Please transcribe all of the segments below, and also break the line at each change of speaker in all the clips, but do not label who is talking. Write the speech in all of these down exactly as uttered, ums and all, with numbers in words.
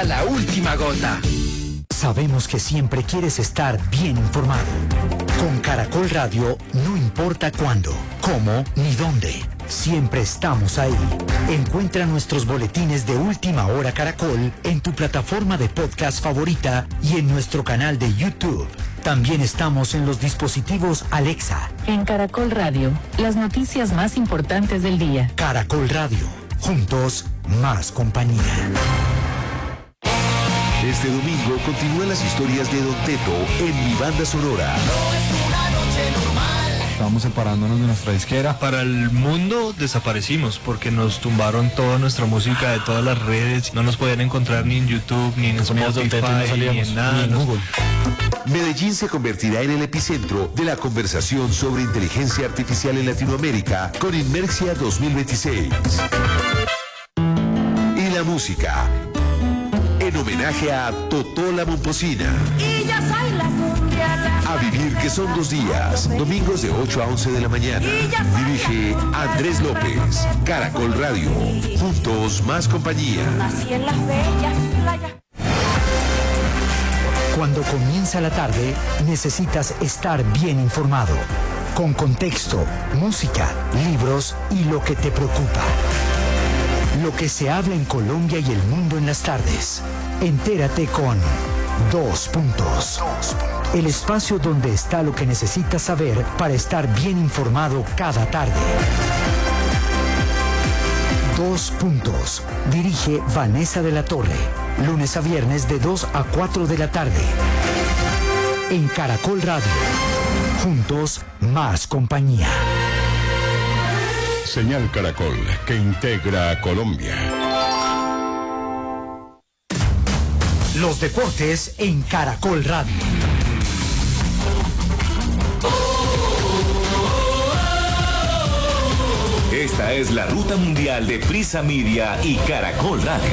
la última gota.
Sabemos que siempre quieres estar bien informado. Con Caracol Radio no importa cuándo, cómo ni dónde. Siempre estamos ahí. Encuentra nuestros boletines de Última Hora Caracol en tu plataforma de podcast favorita y en nuestro canal de YouTube. También estamos en los dispositivos Alexa.
En Caracol Radio, las noticias más importantes del día.
Caracol Radio. Juntos, más compañía.
Este domingo continúan las historias de Don Teto en Mi Banda Sonora.
No es una noche normal.
Estamos separándonos de nuestra disquera.
Para el mundo desaparecimos porque nos tumbaron toda nuestra música de todas las redes. No nos podían encontrar ni en YouTube, ni en Spotify, no ni en nada. Ni en Google.
Medellín se convertirá en el epicentro de la conversación sobre inteligencia artificial en Latinoamérica con Inmersia dos mil veintiséis. Y la música, en homenaje a Totó la Momposina.
Y ya soy la cumbia, la
A vivir, que son dos días, domingos de ocho a once de la mañana. Dirige Andrés López. Caracol Radio. Juntos, más compañía.
nací en las bellas playas.
Cuando comienza la tarde, necesitas estar bien informado. Con contexto, música, libros y lo que te preocupa. Lo que se habla en Colombia y el mundo en las tardes. Entérate con Dos Puntos. El espacio donde está lo que necesitas saber para estar bien informado cada tarde. Dos Puntos. Dirige Vanessa de la Torre. Lunes a viernes de dos a cuatro de la tarde. En Caracol Radio. Juntos, más compañía.
Señal Caracol, que integra a Colombia.
Los deportes en Caracol Radio.
Esta es la ruta mundial de Prisa Media y Caracol Radio.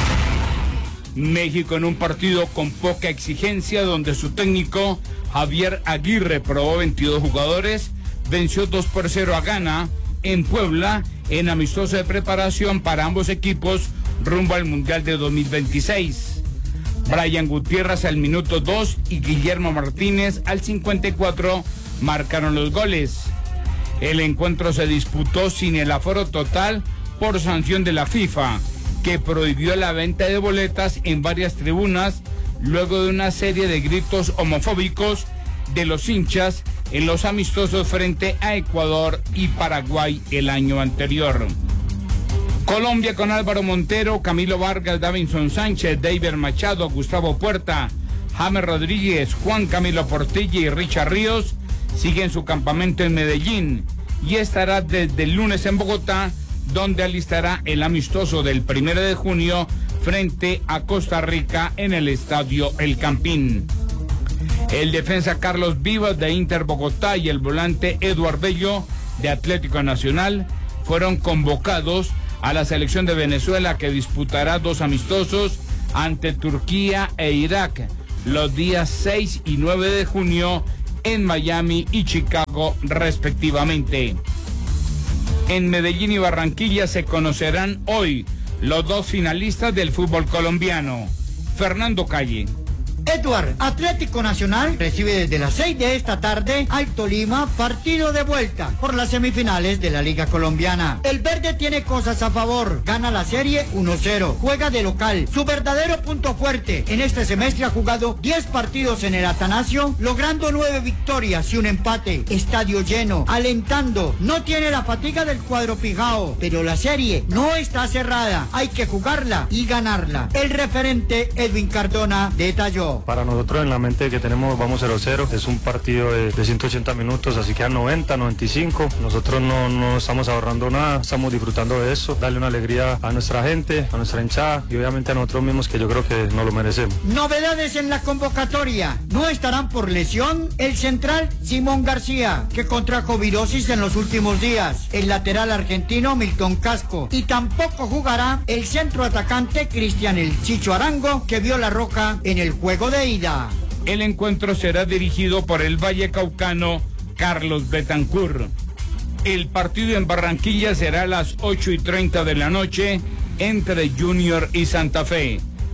México en un partido con poca exigencia, donde su técnico Javier Aguirre probó veintidós jugadores, venció dos por cero a Ghana en Puebla en amistoso de preparación para ambos equipos rumbo al Mundial de dos mil veintiséis. Brian Gutiérrez al minuto dos y Guillermo Martínez al cincuenta y cuatro marcaron los goles. El encuentro se disputó sin el aforo total por sanción de la FIFA, que prohibió la venta de boletas en varias tribunas luego de una serie de gritos homofóbicos de los hinchas en los amistosos frente a Ecuador y Paraguay el año anterior. Colombia con Álvaro Montero, Camilo Vargas, Davinson Sánchez, David Machado, Gustavo Puerta, James Rodríguez, Juan Camilo Portilla y Richard Ríos siguen su campamento en Medellín y estará desde el lunes en Bogotá, donde alistará el amistoso del primero de junio frente a Costa Rica en el estadio El Campín. El defensa Carlos Vivas de Inter Bogotá y el volante Eduard Bello de Atlético Nacional fueron convocados a la selección de Venezuela, que disputará dos amistosos ante Turquía e Irak los días seis y nueve de junio en Miami y Chicago respectivamente. En Medellín y Barranquilla se conocerán hoy los dos finalistas del fútbol colombiano. Fernando Calle.
Edward, Atlético Nacional recibe desde las seis de esta tarde al Tolima, partido de vuelta por las semifinales de la Liga Colombiana. El verde tiene cosas a favor, gana la serie uno cero, juega de local. Su verdadero punto fuerte en este semestre ha jugado diez partidos en el Atanasio, logrando nueve victorias y un empate. Estadio lleno, alentando, no tiene la fatiga del cuadro pijao, pero la serie no está cerrada, hay que jugarla y ganarla. El referente Edwin Cardona detalló.
Para nosotros en la mente que tenemos vamos cero cero, es un partido de, de ciento ochenta minutos, así que a noventa, noventa y cinco, nosotros no, no estamos ahorrando nada, estamos disfrutando de eso, darle una alegría a nuestra gente, a nuestra hinchada y obviamente a nosotros mismos, que yo creo que nos lo merecemos.
Novedades en la convocatoria, no estarán por lesión el central Simón García, que contrajo virosis en los últimos días, el lateral argentino Milton Casco, y tampoco jugará el centro atacante Cristian El Chicho Arango, que vio la roja en el juego de ida.
El encuentro será dirigido por el vallecaucano Carlos Betancur. El partido en Barranquilla será a las ocho y treinta de la noche entre Junior y Santa Fe.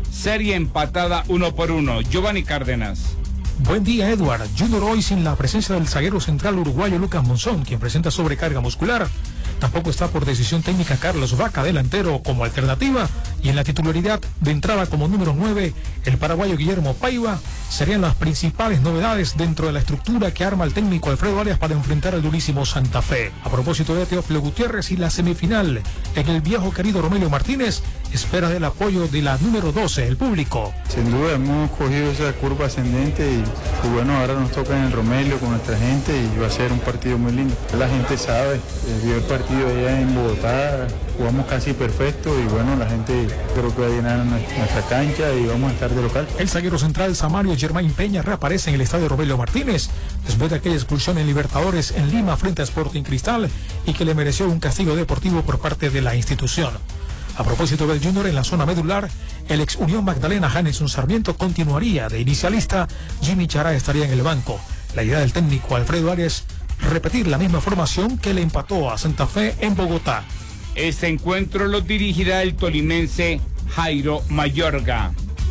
serie empatada uno por uno. Giovanni Cárdenas.
Buen día, Edward. Junior hoy sin la presencia del zaguero central uruguayo Lucas Monzón, quien presenta sobrecarga muscular. Tampoco está por decisión técnica Carlos Vaca, delantero, como alternativa. Y en la titularidad de entrada como número nueve, el paraguayo Guillermo Paiva. Serían las principales novedades dentro de la estructura que arma el técnico Alfredo Arias para enfrentar al durísimo Santa Fe. A propósito de Teófilo Gutiérrez y la semifinal, en el viejo querido Romelio Martínez, espera del apoyo de la número doce, el público.
Sin duda hemos cogido esa curva ascendente y, y bueno, ahora nos toca en el Romelio con nuestra gente y va a ser un partido muy lindo. La gente sabe, eh, vio el partido allá en Bogotá, jugamos casi perfecto y bueno, la gente creo que va a llenar nuestra cancha y vamos a estar de local.
El zaguero central Samario Germain Peña reaparece en el estadio Romelio Martínez después de aquella expulsión en Libertadores en Lima frente a Sporting Cristal y que le mereció un castigo deportivo por parte de la institución. A propósito del Junior en la zona medular, el ex Unión Magdalena Janeson Sarmiento continuaría de inicialista, Jimmy Chará estaría en el banco. La idea del técnico Alfredo Arias, repetir la misma formación que le empató a Santa Fe en Bogotá.
Este encuentro lo dirigirá el tolimense Jairo Mayorga.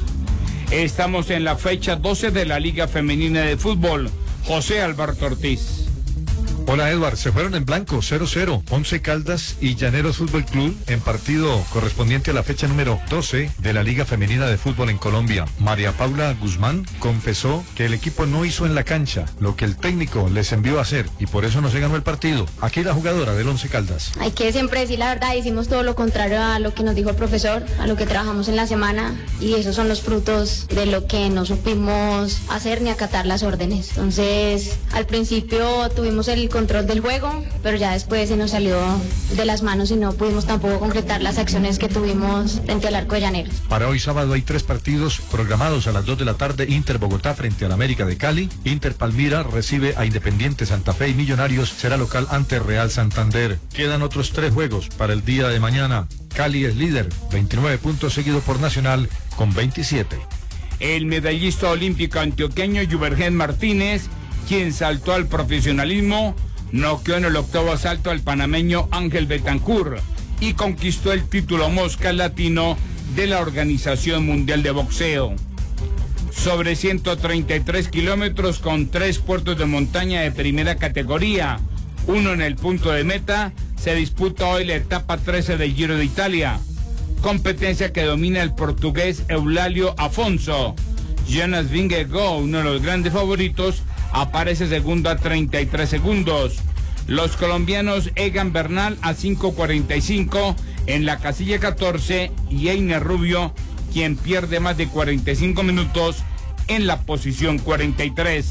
Estamos en la fecha doce de la Liga Femenina de Fútbol. José Alberto Ortiz.
Hola Edward, se fueron en blanco cero cero, Once Caldas y Llaneros Fútbol Club en partido correspondiente a la fecha número doce de la Liga Femenina de Fútbol en Colombia. María Paula Guzmán confesó que el equipo no hizo en la cancha lo que el técnico les envió a hacer y por eso no se ganó el partido. Aquí la jugadora del Once Caldas.
Hay que siempre decir la verdad, hicimos todo lo contrario a lo que nos dijo el profesor, a lo que trabajamos en la semana y esos son los frutos de lo que no supimos hacer ni acatar las órdenes. Entonces, al principio tuvimos el control del juego, pero ya después se nos salió de las manos y no pudimos tampoco concretar las acciones que tuvimos frente al arco de Llaneros.
Para hoy sábado hay tres partidos programados a las dos de la tarde. Inter Bogotá frente al América de Cali, Inter Palmira recibe a Independiente Santa Fe y Millonarios será local ante Real Santander. Quedan otros tres juegos para el día de mañana. Cali es líder, veintinueve puntos, seguido por Nacional con veintisiete.
El medallista olímpico antioqueño Yubergen Martínez, quien saltó al profesionalismo, noqueó en el octavo asalto al panameño Ángel Betancourt y conquistó el título Mosca Latino de la Organización Mundial de Boxeo. Sobre ciento treinta y tres kilómetros con tres puertos de montaña de primera categoría, uno en el punto de meta, se disputa hoy la etapa trece del Giro de Italia, competencia que domina el portugués Eulalio Afonso. Jonas Vingegaard, uno de los grandes favoritos, aparece segundo a treinta y tres segundos. Los colombianos Egan Bernal a cinco cuarenta y cinco en la casilla catorce y Einer Rubio, quien pierde más de cuarenta y cinco minutos, en la posición cuarenta y tres.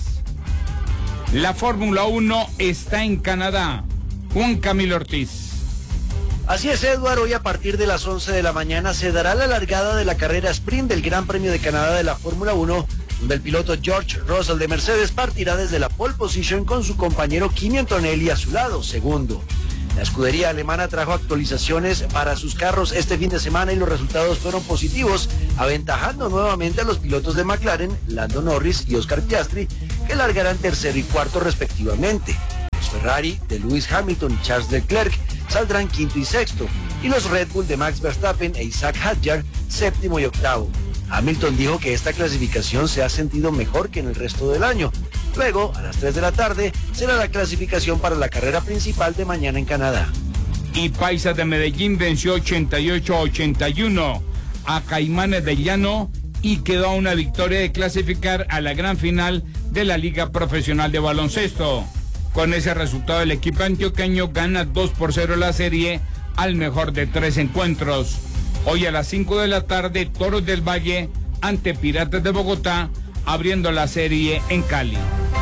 La Fórmula uno está en Canadá. Juan Camilo Ortiz.
Así es, Edward, hoy a partir de las once de la mañana se dará la largada de la carrera sprint del Gran Premio de Canadá de la Fórmula uno, donde el piloto George Russell de Mercedes partirá desde la pole position con su compañero Kimi Antonelli a su lado, segundo. La escudería alemana trajo actualizaciones para sus carros este fin de semana y los resultados fueron positivos, aventajando nuevamente a los pilotos de McLaren, Lando Norris y Oscar Piastri, que largarán tercero y cuarto respectivamente. Los Ferrari de Lewis Hamilton y Charles Leclerc saldrán quinto y sexto, y los Red Bull de Max Verstappen e Isaac Hadjar séptimo y octavo. Hamilton dijo que esta clasificación se ha sentido mejor que en el resto del año. Luego, a las tres de la tarde, será la clasificación para la carrera principal de mañana en Canadá.
Y Paisa de Medellín venció ochenta y ocho a ochenta y uno a Caimanes de Llano y quedó a una victoria de clasificar a la gran final de la Liga Profesional de Baloncesto. Con ese resultado, el equipo antioqueño gana dos por cero la serie al mejor de tres encuentros. Hoy a las cinco de la tarde, Toros del Valle ante Piratas de Bogotá, abriendo la serie en Cali.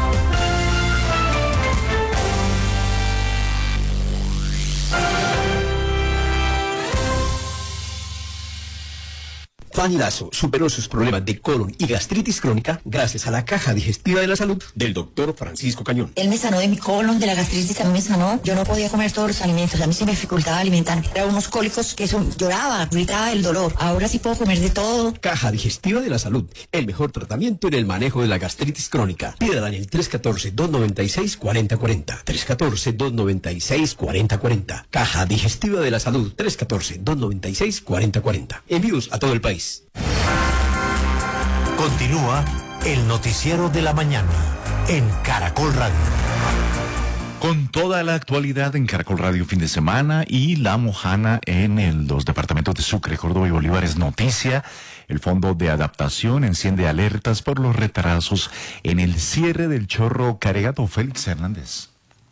Fanny Lazo superó sus problemas de colon y gastritis crónica gracias a la Caja Digestiva de la Salud del doctor Francisco Cañón.
Él me sanó de mi colon, de la gastritis, a mí me sanó. Yo no podía comer todos los alimentos, a mí se me dificultaba alimentarme. Era unos cólicos que eso, lloraba, gritaba el dolor. Ahora sí puedo comer de todo.
Caja Digestiva de la Salud, el mejor tratamiento en el manejo de la gastritis crónica. Pídala en el tres uno cuatro, dos nueve seis, cuatro cero cuatro cero. tres uno cuatro, dos nueve seis, cuatro cero cuatro cero. Caja Digestiva de la Salud, tres uno cuatro, dos nueve seis, cuatro cero cuatro cero. Envíos a todo el país.
Continúa el noticiero de la mañana en Caracol Radio.
Con toda la actualidad en Caracol Radio fin de semana y La Mojana en el, los departamentos de Sucre, Córdoba y Bolívar es noticia. El Fondo de Adaptación enciende alertas por los retrasos en el cierre del chorro Caregato. Félix Hernández.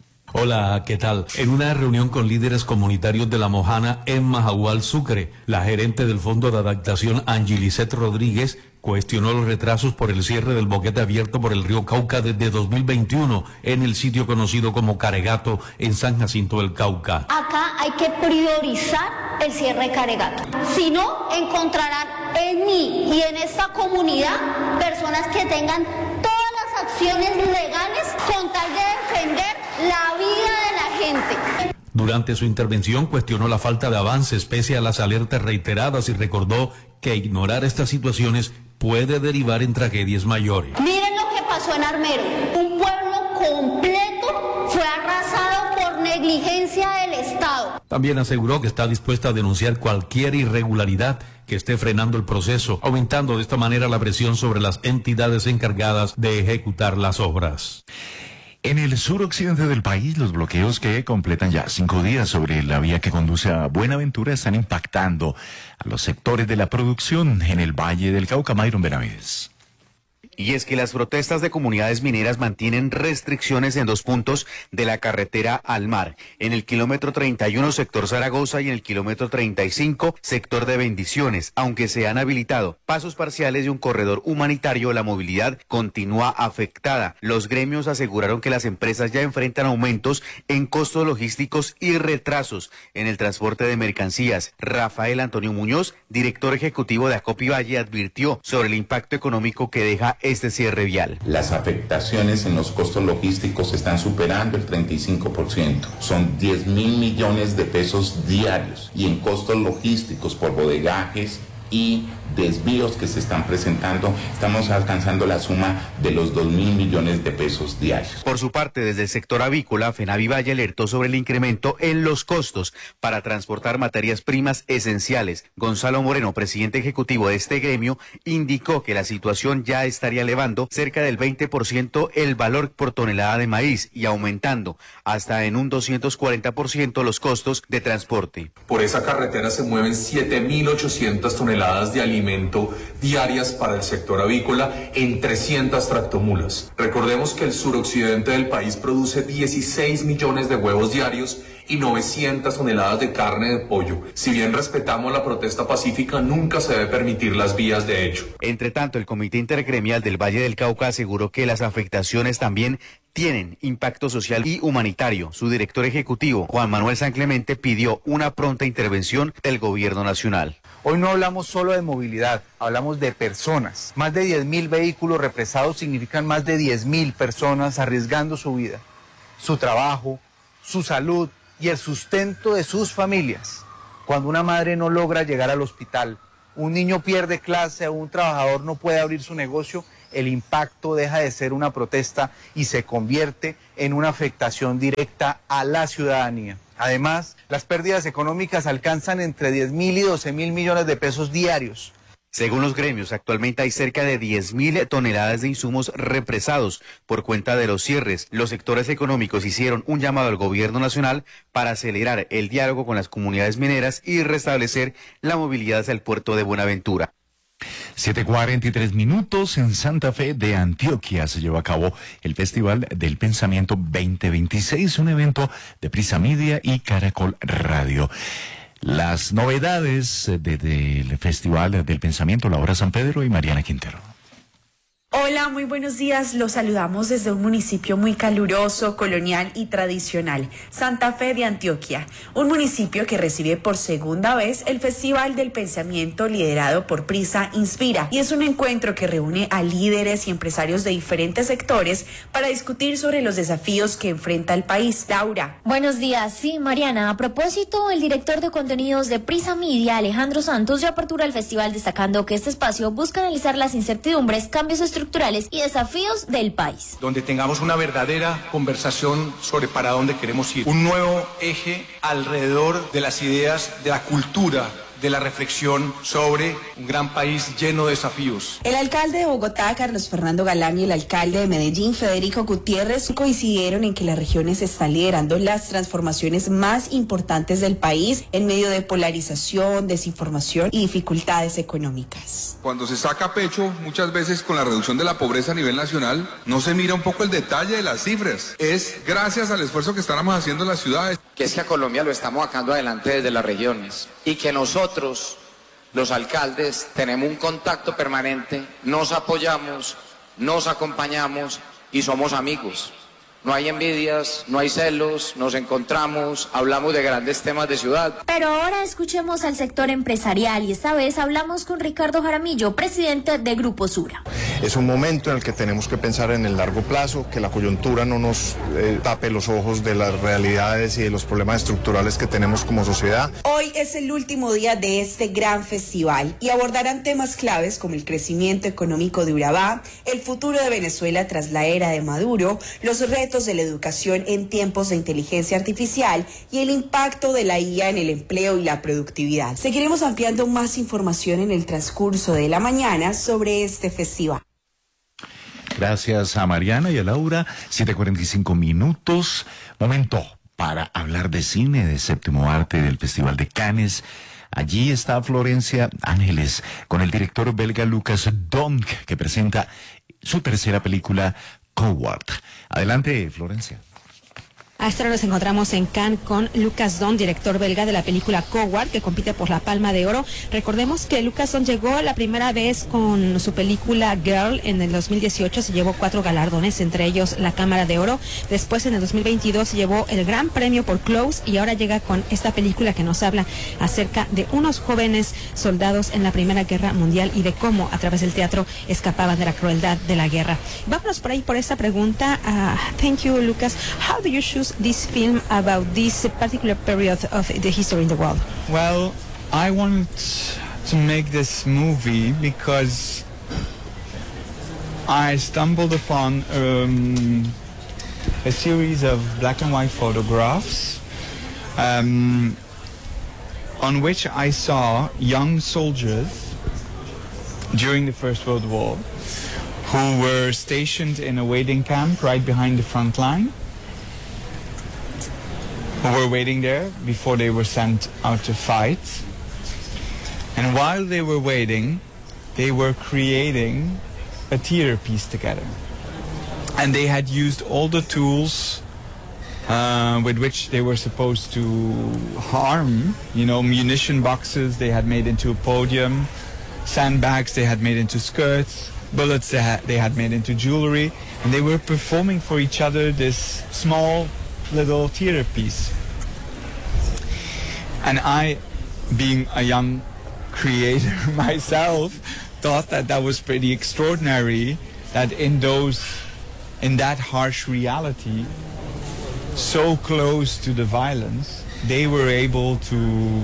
Hola, ¿qué tal? En una reunión con líderes comunitarios de La Mojana en Majagual, Sucre, la gerente del Fondo de Adaptación, Angilisette Rodríguez, cuestionó los retrasos por el cierre del boquete abierto por el río Cauca desde dos mil veintiuno en el sitio conocido como Caregato en San Jacinto del Cauca.
Acá hay que priorizar el cierre de Caregato. Si no, encontrarán en mí y en esta comunidad personas que tengan todas las acciones legales con tal de defender la vida de la gente.
Durante su intervención cuestionó la falta de avances pese a las alertas reiteradas y recordó que ignorar estas situaciones puede derivar en tragedias mayores.
Miren lo que pasó en Armero. Un pueblo completo fue arrasado por negligencia del Estado.
También aseguró que está dispuesta a denunciar cualquier irregularidad que esté frenando el proceso, aumentando de esta manera la presión sobre las entidades encargadas de ejecutar las obras.
En el suroccidente del país, los bloqueos que completan ya cinco días sobre la vía que conduce a Buenaventura están impactando a los sectores de la producción en el Valle del Cauca. Mayron Benavides.
Y es que las protestas de comunidades mineras mantienen restricciones en dos puntos de la carretera al mar, en el kilómetro treinta y uno sector Zaragoza y en el kilómetro treinta y cinco sector de Bendiciones. Aunque se han habilitado pasos parciales de un corredor humanitario, la movilidad continúa afectada. Los gremios aseguraron que las empresas ya enfrentan aumentos en costos logísticos y retrasos en el transporte de mercancías. Rafael Antonio Muñoz, director ejecutivo de Acopi Valle, advirtió sobre el impacto económico que deja este cierre vial.
Las afectaciones en los costos logísticos están superando el treinta y cinco por ciento. Son diez mil millones de pesos diarios. Y en costos logísticos por bodegajes y desvíos que se están presentando, estamos alcanzando la suma de los dos mil millones de pesos diarios.
Por su parte, desde el sector avícola, Fenavi Valle alertó sobre el incremento en los costos para transportar materias primas esenciales. Gonzalo Moreno, presidente ejecutivo de este gremio, indicó que la situación ya estaría elevando cerca del veinte por ciento el valor por tonelada de maíz y aumentando hasta en un doscientos cuarenta por ciento los costos de transporte.
Por esa carretera se mueven siete mil ochocientas toneladas de alimento diarias para el sector avícola en trescientas tractomulas. Recordemos que el suroccidente del país produce dieciséis millones de huevos diarios y novecientas toneladas de carne de pollo. Si bien respetamos la protesta pacífica, nunca se debe permitir las vías de hecho.
Entre tanto, el Comité Intergremial del Valle del Cauca aseguró que las afectaciones también tienen impacto social y humanitario. Su director ejecutivo, Juan Manuel San Clemente, pidió una pronta intervención del gobierno nacional.
Hoy no hablamos solo de movilidad, hablamos de personas. Más de diez mil vehículos represados significan más de diez mil personas arriesgando su vida, su trabajo, su salud y el sustento de sus familias. Cuando una madre no logra llegar al hospital, un niño pierde clase o un trabajador no puede abrir su negocio, el impacto deja de ser una protesta y se convierte en una afectación directa a la ciudadanía. Además, las pérdidas económicas alcanzan entre diez mil y doce mil millones de pesos diarios.
Según los gremios, actualmente hay cerca de diez mil toneladas de insumos represados por cuenta de los cierres. Los sectores económicos hicieron un llamado al gobierno nacional para acelerar el diálogo con las comunidades mineras y restablecer la movilidad hacia el puerto de Buenaventura.
siete cuarenta y tres minutos. En Santa Fe de Antioquia se llevó a cabo el Festival del Pensamiento veinte veintiséis, un evento de Prisa Media y Caracol Radio. Las novedades del de, Festival del Pensamiento, Laura San Pedro y Mariana Quintero.
Hola, muy buenos días. Los saludamos desde un municipio muy caluroso, colonial y tradicional, Santa Fe de Antioquia, un municipio que recibe por segunda vez el Festival del Pensamiento liderado por Prisa Inspira, y es un encuentro que reúne a líderes y empresarios de diferentes sectores para discutir sobre los desafíos que enfrenta el país. Laura.
Buenos días. Sí, Mariana, a propósito, el director de contenidos de Prisa Media, Alejandro Santos, dio apertura al festival destacando que este espacio busca analizar las incertidumbres, cambios estructurales estructurales y desafíos del país.
Donde tengamos una verdadera conversación sobre para dónde queremos ir. Un nuevo eje alrededor de las ideas de la cultura de la reflexión sobre un gran país lleno de desafíos.
El alcalde de Bogotá, Carlos Fernando Galán, y el alcalde de Medellín, Federico Gutiérrez, coincidieron en que las regiones están liderando las transformaciones más importantes del país en medio de polarización, desinformación y dificultades económicas.
Cuando se saca pecho, muchas veces con la reducción de la pobreza a nivel nacional, no se mira un poco el detalle de las cifras. Es gracias al esfuerzo que estamos haciendo en las ciudades.
Que es que a Colombia lo estamos sacando adelante desde las regiones y que nosotros, los alcaldes, tenemos un contacto permanente, nos apoyamos, nos acompañamos y somos amigos. No hay envidias, no hay celos, nos encontramos, hablamos de grandes temas de ciudad.
Pero ahora escuchemos al sector empresarial y esta vez hablamos con Ricardo Jaramillo, presidente de Grupo Sura.
Es un momento en el que tenemos que pensar en el largo plazo, que la coyuntura no nos eh, tape los ojos de las realidades y de los problemas estructurales que tenemos como sociedad.
Hoy es el último día de este gran festival y abordarán temas claves como el crecimiento económico de Urabá, el futuro de Venezuela tras la era de Maduro, los retos de la educación en tiempos de inteligencia artificial y el impacto de la I A en el empleo y la productividad. Seguiremos ampliando más información en el transcurso de la mañana sobre este festival.
Gracias a Mariana y a Laura. siete cuarenta y cinco minutos. Momento para hablar de cine, de séptimo arte del Festival de Cannes. Allí está Florencia Ángeles con el director belga Lucas Donk, que presenta su tercera película, Coward. Adelante, Florencia.
A esta hora nos encontramos en Cannes con Lucas Donk, director belga de la película Coward, que compite por la Palma de Oro. Recordemos que Lucas Donk llegó la primera vez con su película Girl en el dos mil dieciocho, se llevó cuatro galardones, entre ellos la Cámara de Oro. Después, en el dos mil veintidós, se llevó el Gran Premio por Close y ahora llega con esta película que nos habla acerca de unos jóvenes soldados en la Primera Guerra Mundial y de cómo a través del teatro escapaban de la crueldad de la guerra. Vámonos por ahí por esta pregunta. Uh, thank you, Lucas. How do you choose this film about this particular period of the history in the world?
Well, I wanted to make this movie because I stumbled upon um, a series of black and white photographs um, on which I saw young soldiers during the First World War who were stationed in a waiting camp right behind the front line, who were waiting there before they were sent out to fight. And while they were waiting, they were creating a theater piece together. And they had used all the tools uh, with which they were supposed to harm, you know, munition boxes they had made into a podium, sandbags they had made into skirts, bullets they had, they had made into jewelry, and they were performing for each other this small little theater piece. And I, being a young creator myself, thought that that was pretty extraordinary, that in those, in that harsh reality, so close to the violence, they were able to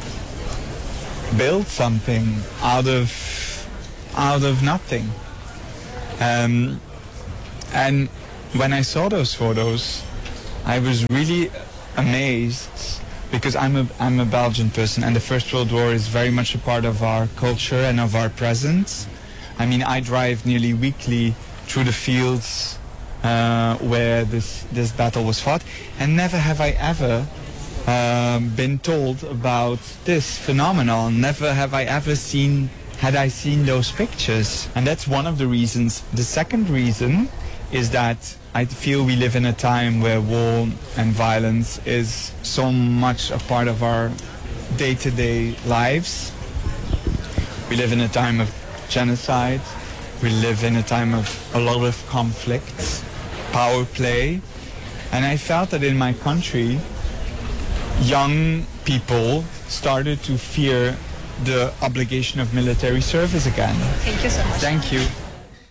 build something out of out of nothing. Um, and when I saw those photos, I was really amazed, because I'm a, I'm a Belgian person, and the First World War is very much a part of our culture and of our presence. I mean, I drive nearly weekly through the fields uh, where this, this battle was fought, and never have I ever um, been told about this phenomenon. Never have I ever seen, had I seen those pictures. And that's one of the reasons. The second reason is that I feel we live in a time where war and violence is so much a part of our day-to-day lives. We live in a time of genocide. We live in a time of a lot of conflicts, power play. And I felt that in my country, young people started to fear the obligation of military service again.
Thank you so much.
Thank you.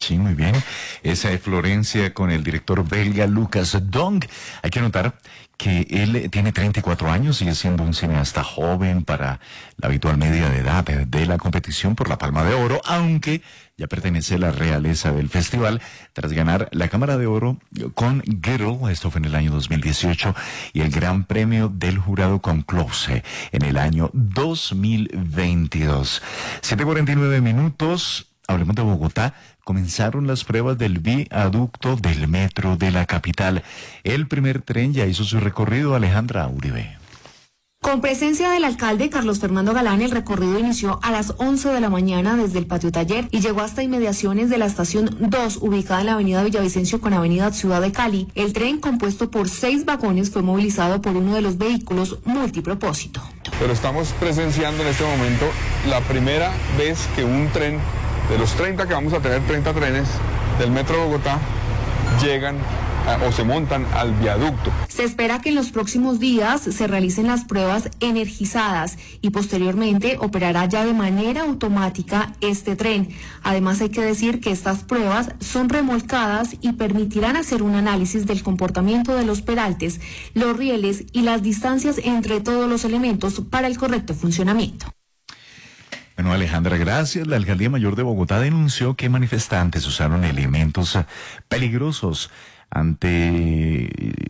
Sí, muy bien. Esa es Florencia con el director belga Lucas Dong. Hay que notar que él tiene treinta y cuatro años, sigue siendo un cineasta joven para la habitual media de edad de la competición por la Palma de Oro, aunque ya pertenece a la realeza del festival tras ganar la Cámara de Oro con Girl, esto fue en el año dos mil dieciocho, y el Gran Premio del Jurado con Close en el año dos mil veintidós. siete cuarenta y nueve minutos. Hablemos de Bogotá. Comenzaron las pruebas del viaducto del metro de la capital. El primer tren ya hizo su recorrido. Alejandra Uribe.
Con presencia del alcalde Carlos Fernando Galán, el recorrido inició a las once de la mañana desde el patio taller y llegó hasta inmediaciones de la estación dos, ubicada en la avenida Villavicencio con avenida Ciudad de Cali. El tren, compuesto por seis vagones, fue movilizado por uno de los vehículos multipropósito.
Pero estamos presenciando en este momento la primera vez que un tren, de los treinta que vamos a tener, treinta trenes del Metro de Bogotá, llegan a, o se montan al viaducto.
Se espera que en los próximos días se realicen las pruebas energizadas y posteriormente operará ya de manera automática este tren. Además, hay que decir que estas pruebas son remolcadas y permitirán hacer un análisis del comportamiento de los peraltes, los rieles y las distancias entre todos los elementos para el correcto funcionamiento.
Bueno, Alejandra, gracias. La Alcaldía Mayor de Bogotá denunció que manifestantes usaron elementos peligrosos ante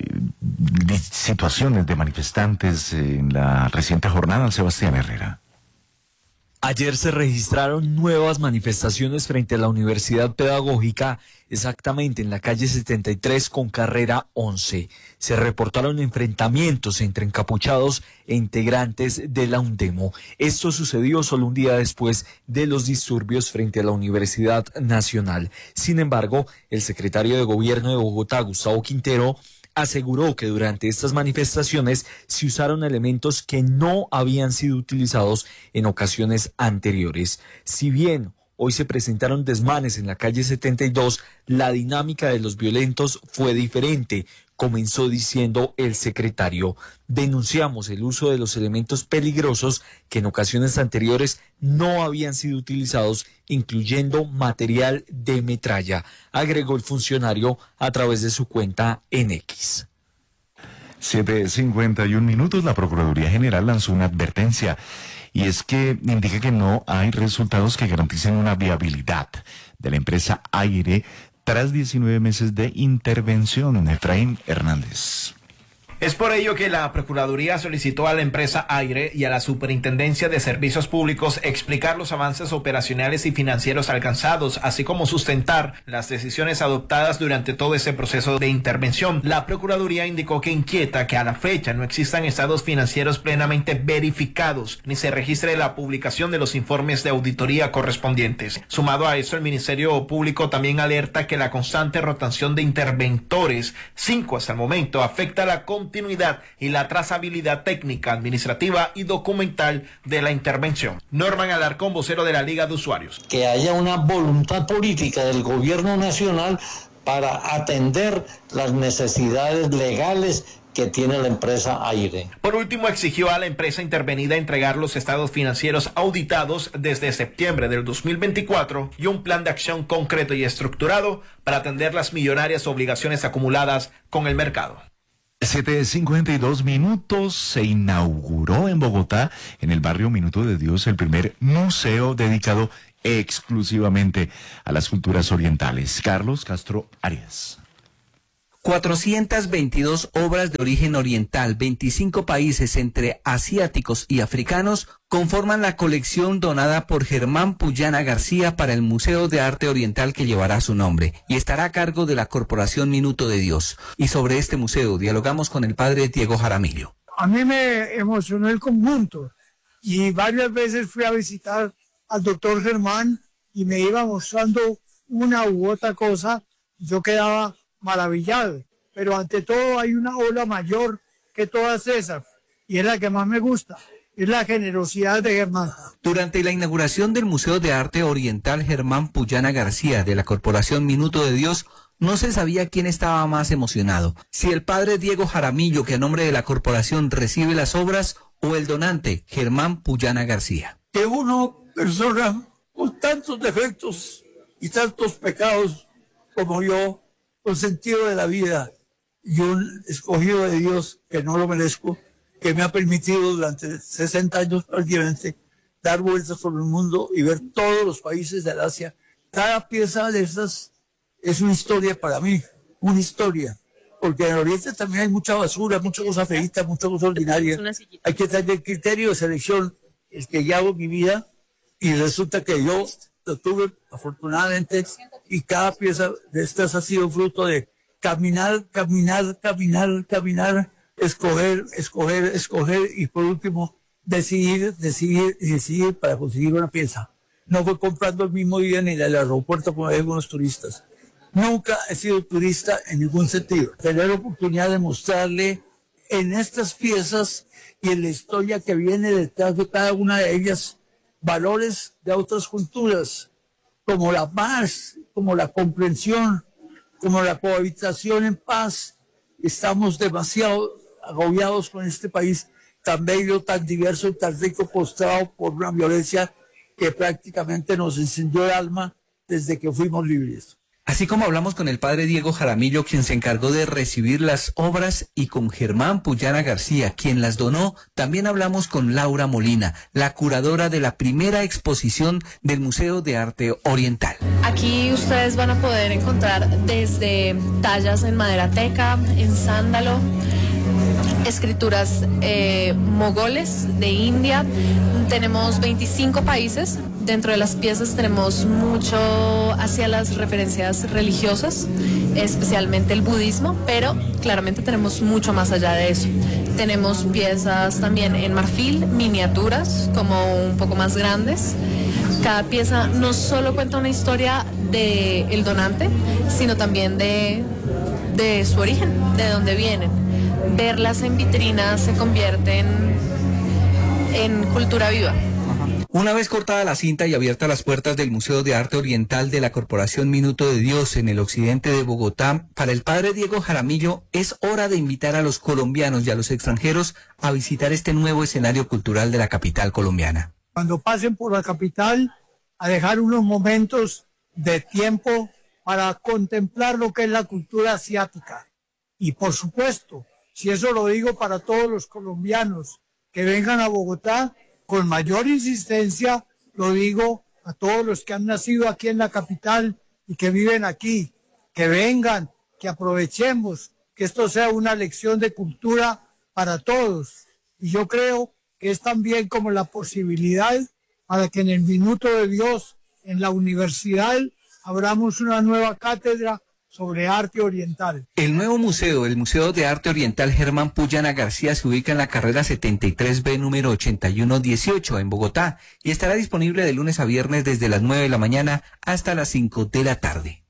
situaciones de manifestantes en la reciente jornada. Sebastián Herrera.
Ayer se registraron nuevas manifestaciones frente a la Universidad Pedagógica, exactamente en la calle setenta y tres con carrera once. Se reportaron enfrentamientos entre encapuchados e integrantes de la UNDEMO. Esto sucedió solo un día después de los disturbios frente a la Universidad Nacional. Sin embargo, el secretario de Gobierno de Bogotá, Gustavo Quintero, aseguró que durante estas manifestaciones se usaron elementos que no habían sido utilizados en ocasiones anteriores. Si bien hoy se presentaron desmanes en la calle setenta y dos, la dinámica de los violentos fue diferente, comenzó diciendo el secretario. Denunciamos el uso de los elementos peligrosos que en ocasiones anteriores no habían sido utilizados, incluyendo material de metralla, agregó el funcionario a través de su cuenta en X.
siete cincuenta y un minutos, la Procuraduría General lanzó una advertencia y es que indica que no hay resultados que garanticen una viabilidad de la empresa Aire tras diecinueve meses de intervención. Efraín Hernández.
Es por ello que la Procuraduría solicitó a la empresa Aire y a la Superintendencia de Servicios Públicos explicar los avances operacionales y financieros alcanzados, así como sustentar las decisiones adoptadas durante todo ese proceso de intervención. La Procuraduría indicó que inquieta que a la fecha no existan estados financieros plenamente verificados, ni se registre la publicación de los informes de auditoría correspondientes. Sumado a eso, el Ministerio Público también alerta que la constante rotación de interventores, cinco hasta el momento, afecta la continuidad y la trazabilidad técnica, administrativa y documental de la intervención. Norman Alarcón, vocero de la Liga de Usuarios.
Que haya una voluntad política del gobierno nacional para atender las necesidades legales que tiene la empresa Aire.
Por último, exigió a la empresa intervenida entregar los estados financieros auditados desde septiembre del dos mil veinticuatro y un plan de acción concreto y estructurado para atender las millonarias obligaciones acumuladas con el mercado.
siete cincuenta y dos minutos, se inauguró en Bogotá, en el barrio Minuto de Dios, el primer museo dedicado exclusivamente a las culturas orientales. Carlos Castro Arias.
cuatrocientas veintidós obras de origen oriental, veinticinco países entre asiáticos y africanos conforman la colección donada por Germán Puyana García para el Museo de Arte Oriental que llevará su nombre y estará a cargo de la Corporación Minuto de Dios. Y sobre este museo dialogamos con el padre Diego Jaramillo.
A mí me emocionó el conjunto y varias veces fui a visitar al doctor Germán y me iba mostrando una u otra cosa y yo quedaba maravillado, pero ante todo hay una ola mayor que todas esas y es la que más me gusta, es la generosidad de Germán.
Durante la inauguración del Museo de Arte Oriental Germán Puyana García de la Corporación Minuto de Dios, no se sabía quién estaba más emocionado, si el padre Diego Jaramillo, que a nombre de la corporación recibe las obras, o el donante Germán Puyana García.
Que una persona con tantos defectos y tantos pecados como yo, con sentido de la vida y un escogido de Dios que no lo merezco, que me ha permitido durante sesenta años prácticamente dar vueltas por el mundo y ver todos los países del Asia. Cada pieza de estas es una historia para mí, una historia. Porque en el Oriente también hay mucha basura, mucha cosa feita, mucha cosa ordinaria. Hay que tener criterio de selección, el que yo hago mi vida, y resulta que yo lo tuve afortunadamente, y cada pieza de estas ha sido fruto de caminar, caminar, caminar, caminar, escoger, escoger, escoger, y por último, decidir, decidir y decidir para conseguir una pieza. No fue comprando el mismo día ni en el aeropuerto como hay algunos turistas. Nunca he sido turista en ningún sentido. Tener la oportunidad de mostrarle en estas piezas y en la historia que viene detrás de cada una de ellas valores de otras culturas, como la paz, como la comprensión, como la cohabitación en paz. Estamos demasiado agobiados con este país tan bello, tan diverso, tan rico, postrado por una violencia que prácticamente nos encendió el alma desde que fuimos libres.
Así como hablamos con el padre Diego Jaramillo, quien se encargó de recibir las obras, y con Germán Puyana García, quien las donó, también hablamos con Laura Molina, la curadora de la primera exposición del Museo de Arte Oriental.
Aquí ustedes van a poder encontrar desde tallas en madera teca, en sándalo, escrituras eh, mogoles de India. Tenemos veinticinco países. Dentro de las piezas tenemos mucho hacia las referencias religiosas, especialmente el budismo, pero claramente tenemos mucho más allá de eso. Tenemos piezas también en marfil, miniaturas como un poco más grandes. Cada pieza no solo cuenta una historia del donante, sino también de, de su origen, de dónde vienen. Verlas en vitrinas se convierte en, en cultura viva.
Una vez cortada la cinta y abiertas las puertas del Museo de Arte Oriental de la Corporación Minuto de Dios en el occidente de Bogotá, para el padre Diego Jaramillo es hora de invitar a los colombianos y a los extranjeros a visitar este nuevo escenario cultural de la capital colombiana.
Cuando pasen por la capital, a dejar unos momentos de tiempo para contemplar lo que es la cultura asiática. Y por supuesto, si eso lo digo para todos los colombianos que vengan a Bogotá, con mayor insistencia lo digo a todos los que han nacido aquí en la capital y que viven aquí, que vengan, que aprovechemos, que esto sea una lección de cultura para todos. Y yo creo que es también como la posibilidad para que en el Minuto de Dios, en la universidad, abramos una nueva cátedra sobre arte oriental.
El nuevo museo, el Museo de Arte Oriental Germán Puyana García, se ubica en la carrera setenta y tres B número ochenta y uno dieciocho en Bogotá y estará disponible de lunes a viernes desde las nueve de la mañana hasta las cinco de la tarde.